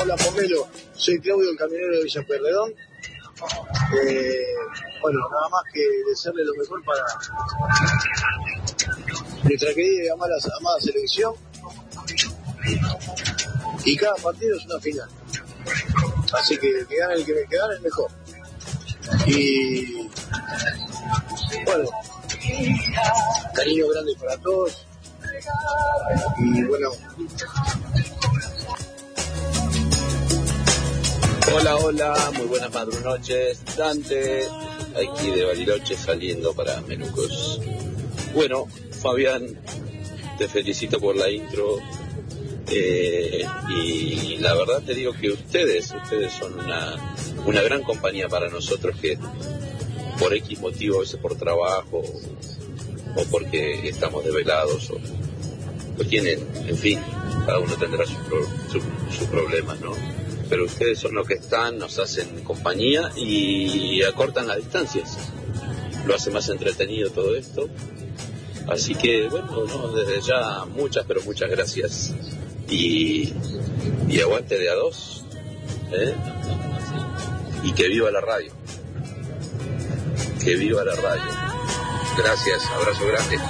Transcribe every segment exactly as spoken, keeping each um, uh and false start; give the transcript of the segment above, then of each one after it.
Hola Pomelo, soy Claudio, el camionero de Villa Pueyrredón. Eh, bueno, nada más que desearle lo mejor para nuestra querida y amada, amada selección. Y cada partido es una final. Así que que gane el que, que gane el mejor. Y bueno, cariño grande para todos. Y bueno. Hola, hola, muy buenas madrunoches. Dante, aquí de Bariloche saliendo para Menucos. Bueno, Fabián, te felicito por la intro. Eh, y la verdad te digo que ustedes, ustedes son una, una gran compañía para nosotros que por X motivo, a veces por trabajo o porque estamos desvelados o, o tienen, en fin, cada uno tendrá sus su, su problemas, ¿no? Pero ustedes son los que están, nos hacen compañía y acortan las distancias. Lo hace más entretenido todo esto. Así que, bueno, no, desde ya muchas, pero muchas gracias. Y, y aguante de a dos, ¿eh? Y que viva la radio. Que viva la radio. Gracias, abrazo grande.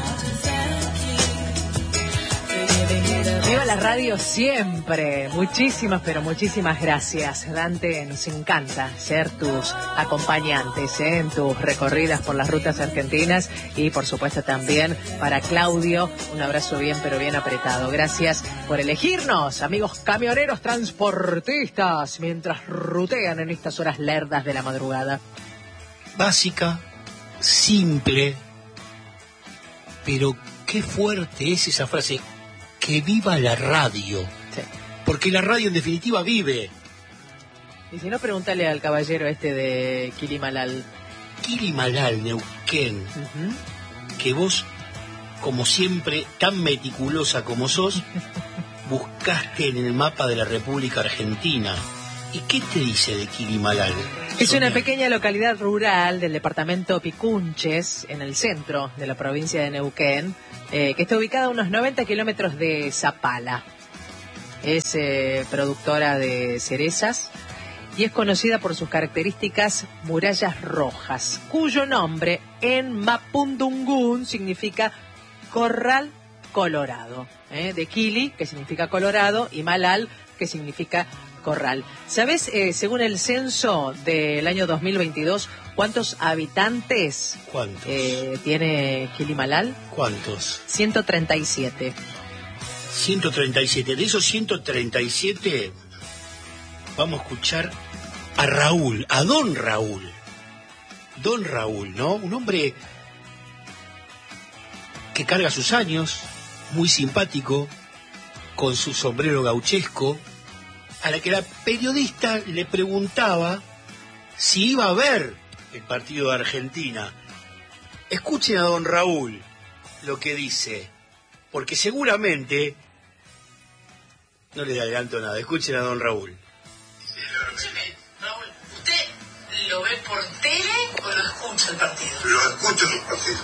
Viva la radio siempre. Muchísimas, pero muchísimas gracias, Dante. Nos encanta ser tus acompañantes, ¿eh? En tus recorridas por las rutas argentinas. Y por supuesto también para Claudio, un abrazo bien, pero bien apretado. Gracias por elegirnos, amigos camioneros transportistas, mientras rutean en estas horas lerdas de la madrugada. Básica, simple, pero qué fuerte es esa frase. Que viva la radio. Sí. Porque la radio en definitiva vive. Y si no, pregúntale al caballero este de Quilimalal. Quilimalal, Neuquén. Uh-huh. Que vos, como siempre, tan meticulosa como sos, buscaste en el mapa de la República Argentina. ¿Y qué te dice de Quilimalal? Es una pequeña localidad rural del departamento Picunches, en el centro de la provincia de Neuquén, eh, que está ubicada a unos noventa kilómetros de Zapala. Es eh, productora de cerezas y es conocida por sus características murallas rojas, cuyo nombre en Mapudungún significa corral colorado. ¿eh? De Quili, que significa colorado, y Malal, que significa corral. ¿Sabes, eh, según el censo del año dos mil veintidós, cuántos habitantes ¿Cuántos? Eh, tiene Quilimalal? ¿Cuántos? ciento treinta y siete. ciento treinta y siete. De esos ciento treinta y siete, vamos a escuchar a Raúl, a Don Raúl. Don Raúl, ¿no? Un hombre que carga sus años, muy simpático, con su sombrero gauchesco, a la que la periodista le preguntaba si iba a ver el partido de Argentina. Escuchen a don Raúl lo que dice, porque seguramente, no le adelanto nada, escuchen a don Raúl. Escúcheme, Raúl, ¿usted lo ve por tele o lo escucha el partido? Lo escucho el partido.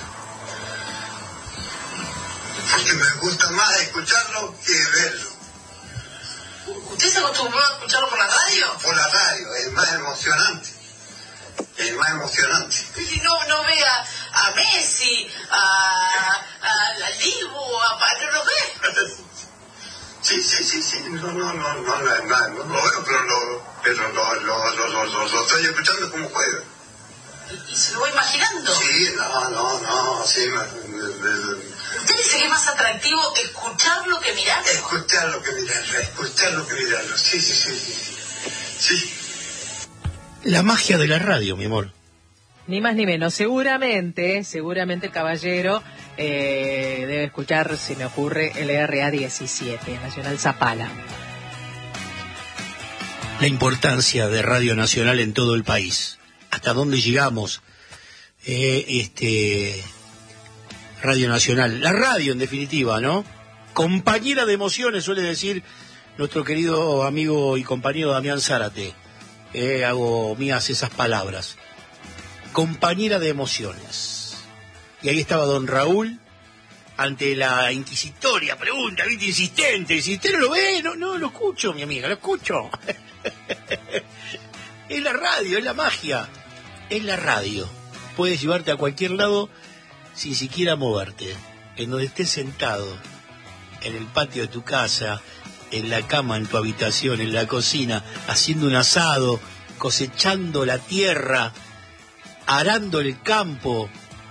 Porque me gusta más escucharlo que verlo. ¿Usted se acostumbró a escucharlo por la radio? Por la radio, es más emocionante. Es más emocionante. Y no, no ve a, a Messi, a, a, a Ligu, a, a no lo ve. Sí, sí, sí, sí. No, no, no, no, no, no, no, no lo veo, pero lo, pero lo, lo, lo, lo, lo, lo estoy escuchando como juega. ¿Y, y se lo va imaginando? Sí, no, no, no, sí. Me, me, me, ¿Usted dice que es más atractivo escucharlo que mirarlo? Escucharlo que mirarlo, escucharlo que mirarlo. Sí, sí, sí, sí. Sí. La magia de la radio, mi amor. Ni más ni menos. Seguramente, seguramente el caballero eh, debe escuchar, se me ocurre, el R A diecisiete, Nacional Zapala. La importancia de Radio Nacional en todo el país. Hasta dónde llegamos. Eh, este... Radio Nacional, la radio en definitiva, ¿no? Compañera de emociones, suele decir nuestro querido amigo y compañero Damián Zárate. Eh, hago mías esas palabras. Compañera de emociones. Y ahí estaba don Raúl, ante la inquisitoria pregunta, ¿viste? Insistente. Si usted no lo ve, no, no lo escucho, mi amiga, lo escucho. Es la radio, es la magia. Es la radio. Puedes llevarte a cualquier lado sin siquiera moverte. En donde estés sentado, en el patio de tu casa, en la cama, en tu habitación, en la cocina, haciendo un asado, cosechando la tierra, arando el campo.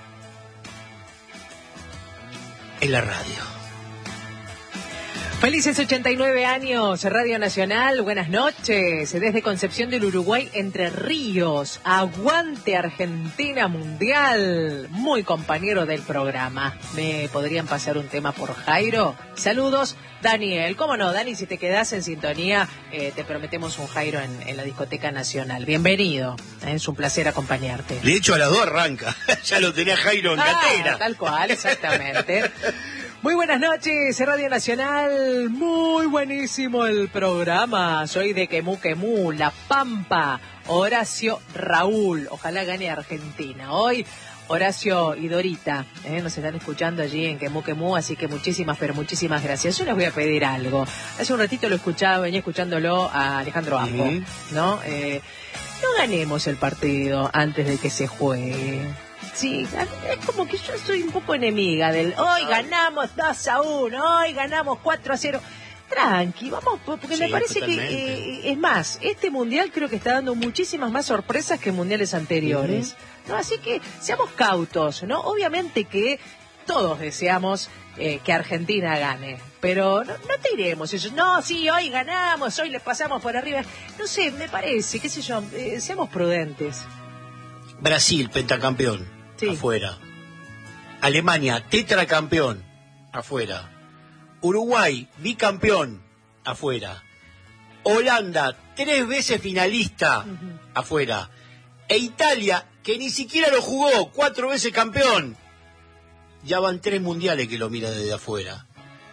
Es la radio. Felices ochenta y nueve años, Radio Nacional, buenas noches, desde Concepción del Uruguay, Entre Ríos, aguante Argentina Mundial, muy compañero del programa. ¿Me podrían pasar un tema por Jairo? Saludos, Daniel. ¿Cómo no, Dani? Si te quedás en sintonía, eh, te prometemos un Jairo en, en la Discoteca Nacional. Bienvenido, eh, es un placer acompañarte. De hecho, a las dos arranca, ya lo tenía Jairo en ah, gatera. Tal cual, exactamente. Muy buenas noches, Radio Nacional, muy buenísimo el programa. Soy de Quemú Quemú, La Pampa, Horacio Raúl, ojalá gane Argentina. Hoy Horacio y Dorita ¿eh? nos están escuchando allí en Quemú Quemú, así que muchísimas, pero muchísimas gracias. Yo les voy a pedir algo. Hace un ratito lo escuchaba, venía escuchándolo a Alejandro Ambo, uh-huh. ¿no? Eh, no ganemos el partido antes de que se juegue. Sí, es como que yo soy un poco enemiga del hoy ganamos dos a uno, hoy ganamos cuatro a cero. Tranqui, vamos, porque sí, me parece totalmente. que eh, es más, este mundial creo que está dando muchísimas más sorpresas que mundiales anteriores. Uh-huh. ¿No? Así que seamos cautos, ¿no? Obviamente que todos deseamos eh, que Argentina gane, pero no, no te iremos eso. No, sí, hoy ganamos, hoy les pasamos por arriba. No sé, me parece, qué sé yo, eh, seamos prudentes. Brasil, pentacampeón. Sí. Afuera. Alemania, tetracampeón, afuera. Uruguay, bicampeón, afuera. Holanda, tres veces finalista, uh-huh. afuera. E Italia, que ni siquiera lo jugó, cuatro veces campeón. Ya van tres mundiales que lo mira desde afuera.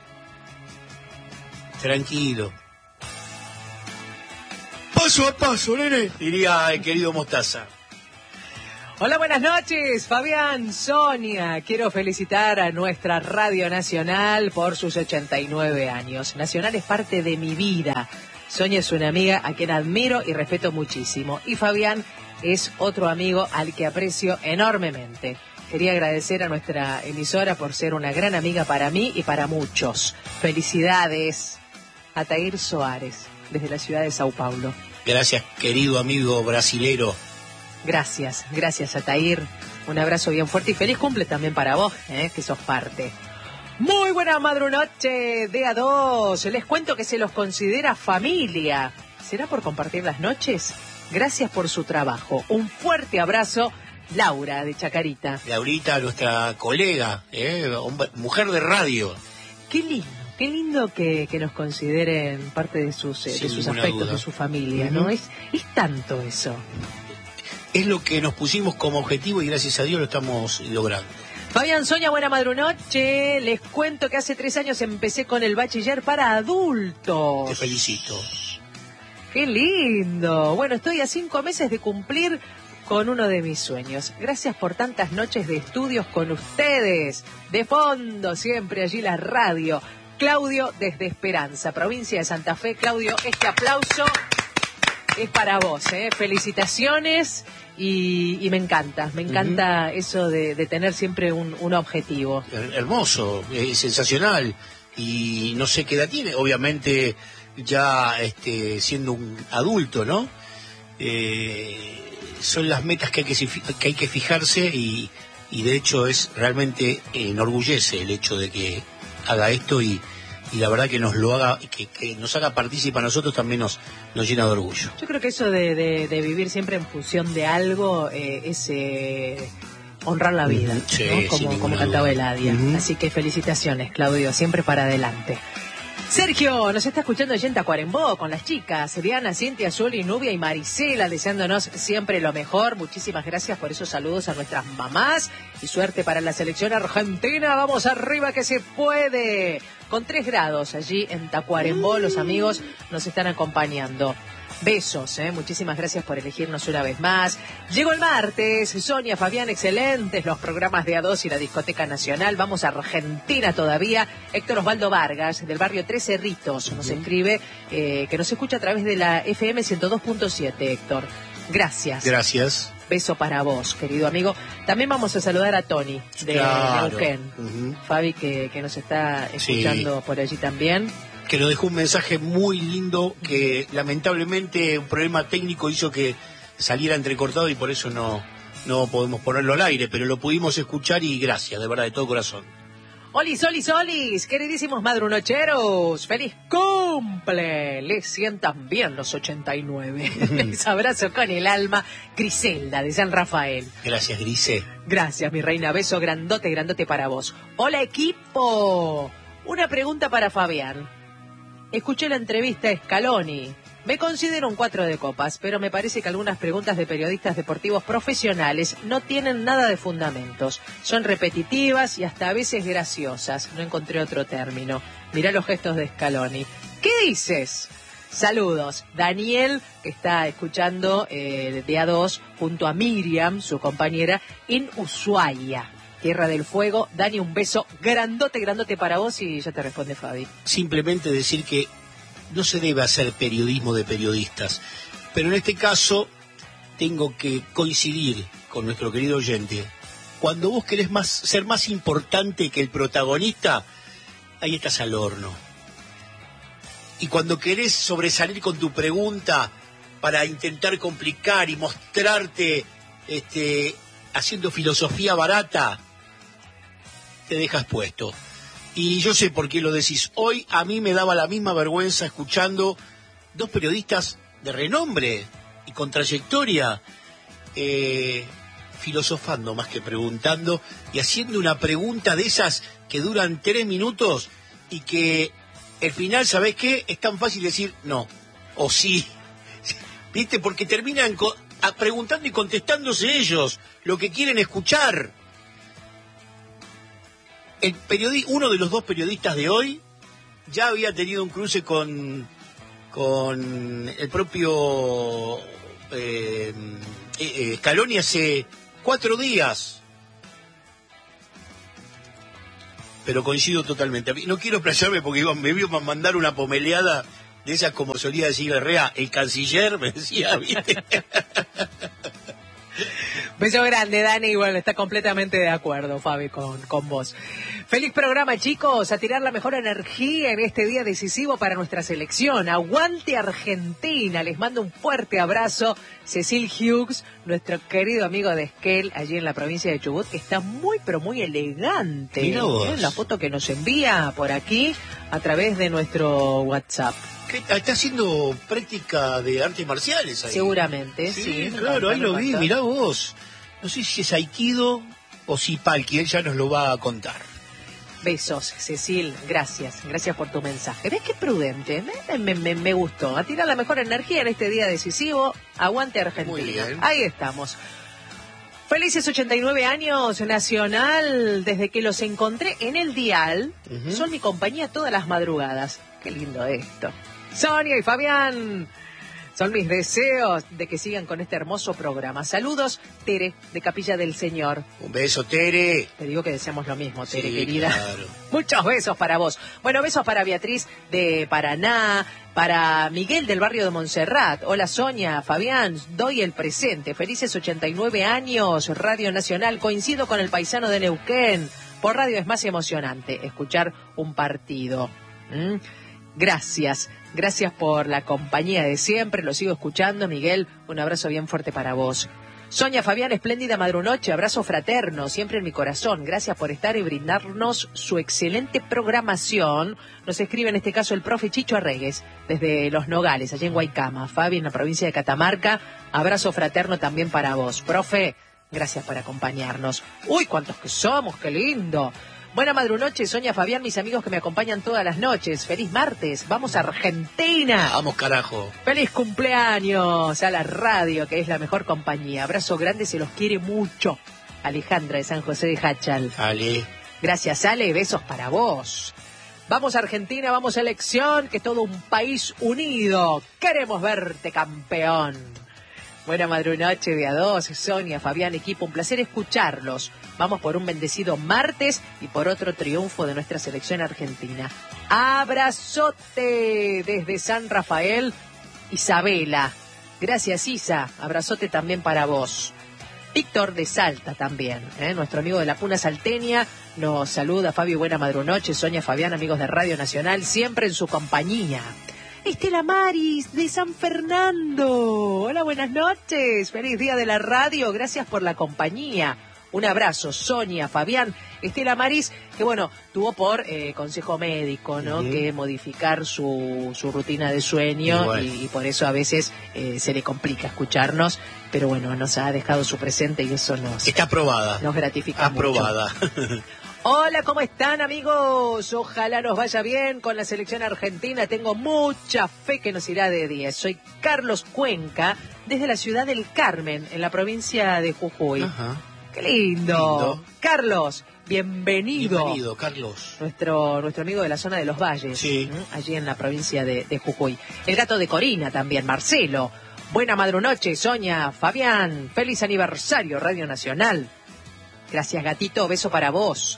Tranquilo. Paso a paso, nene, diría el querido Mostaza. Hola, buenas noches, Fabián, Sonia. Quiero felicitar a nuestra Radio Nacional por sus ochenta y nueve años. Nacional es parte de mi vida. Sonia es una amiga a quien admiro y respeto muchísimo. Y Fabián es otro amigo al que aprecio enormemente. Quería agradecer a nuestra emisora por ser una gran amiga para mí y para muchos. Felicidades. Atair Soares, desde la ciudad de Sao Paulo. Gracias, querido amigo brasilero. Gracias, gracias Atair. Un abrazo bien fuerte y feliz cumple también para vos, ¿eh? que sos parte. Muy buena madrunoche de A dos. Les cuento que se los considera familia. ¿Será por compartir las noches? Gracias por su trabajo. Un fuerte abrazo, Laura de Chacarita. Laurita, nuestra colega, ¿eh? mujer de radio. Qué lindo. Qué lindo que, que nos consideren parte de sus, eh, de sus aspectos, duda. de su familia, uh-huh. ¿no? Es, es tanto eso. Es lo que nos pusimos como objetivo y gracias a Dios lo estamos logrando. Fabián, Sonia, buena madrunoche. Les cuento que hace tres años empecé con el bachiller para adultos. Te felicito. Qué lindo. Bueno, estoy a cinco meses de cumplir con uno de mis sueños. Gracias por tantas noches de estudios con ustedes. De fondo, siempre allí la radio. Claudio desde Esperanza, provincia de Santa Fe. Claudio, este aplauso es para vos, ¿eh? Felicitaciones y, y me encanta, me encanta uh-huh. eso de, de tener siempre un, un objetivo. Hermoso, es sensacional y no sé qué edad tiene, obviamente ya este, siendo un adulto, ¿no? Eh, son las metas que hay que, que hay que fijarse y, y de hecho es realmente enorgullece el hecho de que haga esto y y la verdad que nos lo haga, que, que nos haga partícipe a nosotros también nos, nos llena de orgullo. Yo creo que eso de, de, de vivir siempre en función de algo eh, es eh, honrar la vida, uh-huh. sí, ¿no? como, como cantaba Eladia. Uh-huh. Así que felicitaciones, Claudio, siempre para adelante. Sergio nos está escuchando allí en Tacuarembó con las chicas, Diana, Cintia, Zuli, Nubia y Marisela, deseándonos siempre lo mejor. Muchísimas gracias por esos saludos a nuestras mamás y suerte para la selección argentina. Vamos arriba que se puede. Con tres grados allí en Tacuarembó, mm. los amigos nos están acompañando. Besos, ¿eh? Muchísimas gracias por elegirnos una vez más. Llegó el martes, Sonia, Fabián, excelentes los programas de A dos y la Discoteca Nacional. Vamos a Argentina todavía. Héctor Osvaldo Vargas, del barrio Tres Cerritos, nos escribe, eh, que nos escucha a través de la F M ciento dos punto siete, Héctor. Gracias. Gracias. Beso para vos, querido amigo. También vamos a saludar a Tony de Claro. Neuquén. Uh-huh. Fabi, que, que nos está escuchando Sí. por allí también. Que nos dejó un mensaje muy lindo que lamentablemente un problema técnico hizo que saliera entrecortado y por eso no, no podemos ponerlo al aire, pero lo pudimos escuchar y gracias, de verdad, de todo corazón. Olis, olis, olis, queridísimos madrunocheros, feliz cumple. Les sientan bien los ochenta y nueve. Les abrazo con el alma. Griselda de San Rafael. Gracias, Grise. Gracias, mi reina. Beso grandote, grandote para vos. Hola, equipo. Una pregunta para Fabián. Escuché la entrevista a Scaloni. Me considero un cuatro de copas, pero me parece que algunas preguntas de periodistas deportivos profesionales no tienen nada de fundamentos. Son repetitivas y hasta a veces graciosas. No encontré otro término. Mirá los gestos de Scaloni. ¿Qué dices? Saludos. Daniel, que está escuchando eh, de A dos, junto a Miriam, su compañera, en Ushuaia, Tierra del Fuego. Dani, un beso grandote, grandote para vos y ya te responde Fabi. Simplemente decir que no se debe hacer periodismo de periodistas, pero en este caso tengo que coincidir con nuestro querido oyente. Cuando vos querés más, ser más importante que el protagonista, ahí estás al horno. Y cuando querés sobresalir con tu pregunta para intentar complicar y mostrarte este, haciendo filosofía barata, te dejas puesto. Y yo sé por qué lo decís. Hoy a mí me daba la misma vergüenza escuchando dos periodistas de renombre y con trayectoria, eh, filosofando más que preguntando y haciendo una pregunta de esas que duran tres minutos y que al final, ¿sabés qué? Es tan fácil decir no o sí. ¿Viste? Porque terminan co- a preguntando y contestándose ellos lo que quieren escuchar. El periodi- uno de los dos periodistas de hoy ya había tenido un cruce con, con el propio eh, eh, Scaloni hace cuatro días. Pero coincido totalmente. No quiero explayarme porque iba, me vio mandar una pomeleada de esas, como solía decir Herrera, el canciller, me decía, ¿viste? Beso grande, Dani, y bueno, está completamente de acuerdo, Fabi, con, con vos. Feliz programa, chicos, a tirar la mejor energía en este día decisivo para nuestra selección. Aguante Argentina, les mando un fuerte abrazo. Cecil Hughes, nuestro querido amigo de Esquel, allí en la provincia de Chubut, que está muy, pero muy elegante. Mirá vos. ¿Eh? La foto que nos envía por aquí a través de nuestro WhatsApp. ¿Qué, está haciendo práctica de artes marciales ahí? Seguramente, Sí, sí. claro, ahí lo vi, mirá vos. No sé si es Aikido o si Palki, él ya nos lo va a contar. Besos, Cecil, gracias, gracias por tu mensaje. ¿Ves qué prudente? Me, me, me, me gustó. A tirar la mejor energía en este día decisivo. Aguante Argentina. Muy bien. Ahí estamos. Felices ochenta y nueve años, Nacional, desde que los encontré en el dial. Uh-huh. Son mi compañía todas las madrugadas. Qué lindo esto. Sonia y Fabián, son mis deseos de que sigan con este hermoso programa. Saludos, Tere, de Capilla del Señor. Un beso, Tere. Te digo que deseamos lo mismo, Tere, Sí, querida. claro. Muchos besos para vos. Bueno, besos para Beatriz de Paraná, para Miguel del barrio de Montserrat. Hola, Sonia, Fabián, doy el presente. Felices ochenta y nueve años, Radio Nacional. Coincido con el paisano de Neuquén. Por radio es más emocionante escuchar un partido. ¿Mm? Gracias, gracias por la compañía de siempre, lo sigo escuchando, Miguel, un abrazo bien fuerte para vos. Sonia, Fabián, espléndida madrunoche, abrazo fraterno, siempre en mi corazón, gracias por estar y brindarnos su excelente programación. Nos escribe en este caso el profe Chicho Arregues, desde Los Nogales, allá en Guaycama. Fabi, en la provincia de Catamarca, abrazo fraterno también para vos. Profe, gracias por acompañarnos. Uy, cuántos que somos, qué lindo. Buena madrunoche, Sonia, Fabián, mis amigos que me acompañan todas las noches. Feliz martes, vamos a Argentina. Vamos, carajo. Feliz cumpleaños a la radio, que es la mejor compañía. Abrazo grande, se los quiere mucho. Alejandra de San José de Hachal. Ale. Gracias, Ale, besos para vos. Vamos a Argentina, vamos a elección, que es todo un país unido. Queremos verte campeón. Buena madrunoche de A dos, Sonia, Fabián, equipo, un placer escucharlos. Vamos por un bendecido martes y por otro triunfo de nuestra selección argentina. Abrazote desde San Rafael, Isabela. Gracias, Isa. Abrazote también para vos. Víctor de Salta también, ¿eh? Nuestro amigo de la Puna Salteña, nos saluda. Fabio, buena madrunoche. Sonia, Fabián, amigos de Radio Nacional, siempre en su compañía. Estela Maris de San Fernando. Hola, buenas noches. Feliz día de la radio. Gracias por la compañía. Un abrazo, Sonia, Fabián, Estela Maris, que bueno, tuvo por eh, consejo médico, ¿no? Uh-huh. Que modificar su, su rutina de sueño, bueno. y, y por eso a veces eh, se le complica escucharnos, pero bueno, nos ha dejado su presente y eso nos... Está aprobada. Nos gratifica aprobada. mucho. Hola, ¿cómo están, amigos? Ojalá nos vaya bien con la selección argentina. Tengo mucha fe que nos irá de diez. Soy Carlos Cuenca, desde la ciudad del Carmen, en la provincia de Jujuy. Ajá. ¡Qué lindo! lindo! Carlos, bienvenido. Bienvenido, Carlos. Nuestro, nuestro amigo de la zona de los Valles, sí. ¿eh? Allí en la provincia de, de Jujuy. El gato de Corina también, Marcelo. Buena madrunoche, Sonia, Fabián. Feliz aniversario, Radio Nacional. Gracias, gatito. Beso para vos.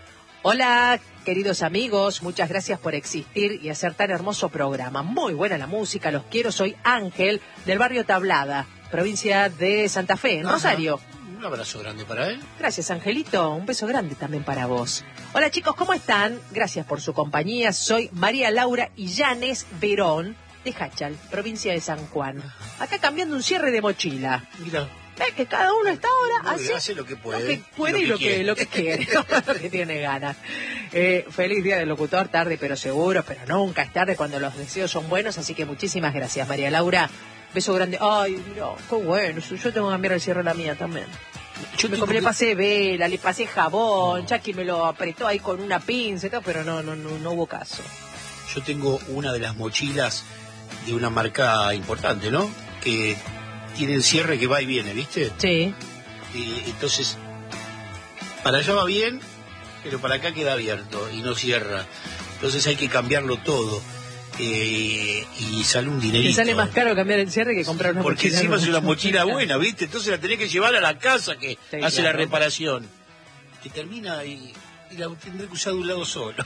Hola, queridos amigos. Muchas gracias por existir y hacer tan hermoso programa. Muy buena la música, los quiero. Soy Ángel, del barrio Tablada, provincia de Santa Fe, en Ajá. Rosario. Un abrazo grande para él. Gracias, Angelito. Un beso grande también para vos. Hola, chicos, ¿cómo están? Gracias por su compañía. Soy María Laura Illanes Verón, de Hachal, provincia de San Juan. Acá cambiando un cierre de mochila. Mira. ¿Ves que cada uno está ahora hace, hace lo que puede, lo que puede y lo que, lo que, quiere, lo que, quiere, lo que tiene ganas. Eh, feliz día del locutor, tarde pero seguro, pero nunca es tarde cuando los deseos son buenos, así que muchísimas gracias, María Laura. Beso grande. Ay, mira, qué bueno. Yo tengo que cambiar el cierre de la mía también. Yo me, le pasé vela, le pasé jabón, no. Chucky me lo apretó ahí con una pinza y todo, pero no, no, no, no hubo caso. Yo tengo una de las mochilas de una marca importante, ¿no? Que tiene el cierre que va y viene, ¿viste? Sí. Y entonces, para allá va bien, pero para acá queda abierto y no cierra. Entonces hay que cambiarlo todo. Eh, y sale un dinerito. Te sale más caro cambiar el cierre que comprar una porque mochila. Porque encima es una mochila buena, ¿viste? Entonces la tenés que llevar a la casa que sí, hace claro. la reparación. Que termina y, y la tendré que usar de un lado solo.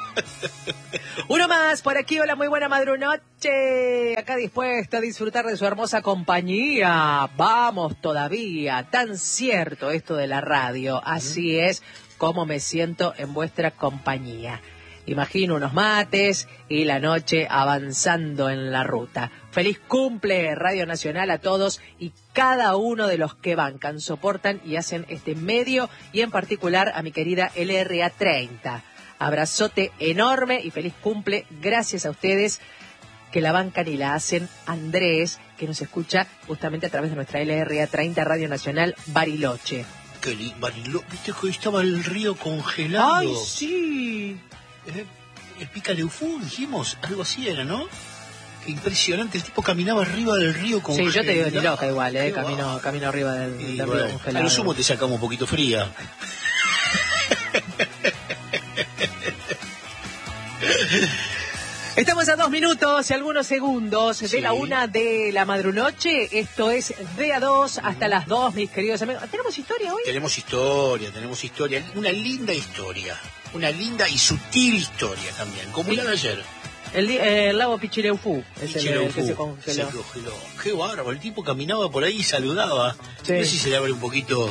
Uno más por aquí. Hola, muy buena madrunoche. Acá dispuesto a disfrutar de su hermosa compañía. Vamos todavía. Tan cierto esto de la radio. Así mm. es como me siento en vuestra compañía. Imagino unos mates y la noche avanzando en la ruta. Feliz cumple, Radio Nacional, a todos y cada uno de los que bancan, soportan y hacen este medio, y en particular a mi querida L R A treinta. Abrazote enorme y feliz cumple. Gracias a ustedes que la bancan y la hacen. Andrés, que nos escucha justamente a través de nuestra L R A treinta Radio Nacional Bariloche. Qué lindo, Bariloche. ¿Viste que hoy estaba el río congelado? ¡Ay, sí! ¿Eh? El Picaleufú, dijimos, algo así era, ¿no? Qué impresionante, el tipo caminaba arriba del río congelado. Sí, yo te digo ni loca igual, ¿eh? Camino, camino arriba del, del río bueno, congelado. A lo sumo te sacamos un poquito fría. Estamos a dos minutos y algunos segundos sí. de la una de la madrunoche. Esto es de a dos hasta las dos, mis queridos amigos. ¿Tenemos historia hoy? Tenemos historia, tenemos historia. Una linda historia. Una linda y sutil historia también, como la de ayer. El, eh, el lago Pichileufú es el, el que se congeló. Se congeló. Qué bárbaro, el tipo caminaba por ahí y saludaba. Sí. No sé si se le abre un poquito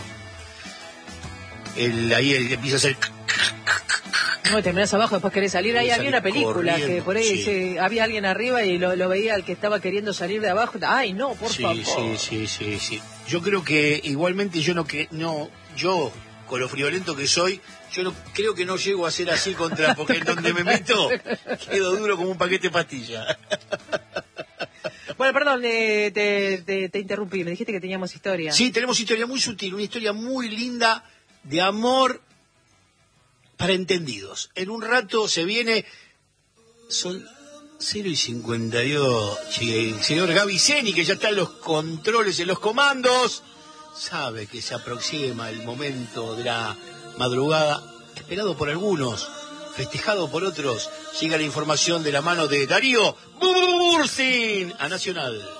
el, ahí el, empieza a hacer... No, terminás abajo, después querés salir. Ahí había una película corriendo, que por ahí sí. se, había alguien arriba y lo, lo veía al que estaba queriendo salir de abajo. Ay, no, por sí, favor. Sí, sí, sí, sí. Yo creo que igualmente yo no que no yo con lo friolento que soy, yo no creo que no llego a ser así contra, porque en donde me meto quedo duro como un paquete de pastillas. Bueno, perdón, eh, te, te, te interrumpí, me dijiste que teníamos historia. Sí, tenemos historia muy sutil, una historia muy linda de amor para entendidos. En un rato se viene, son cero y cincuenta y dos, el señor Gaby Zeni, que ya está en los controles, en los comandos, sabe que se aproxima el momento de la madrugada, esperado por algunos, festejado por otros. Llega la información de la mano de Darío Bursin a Nacional.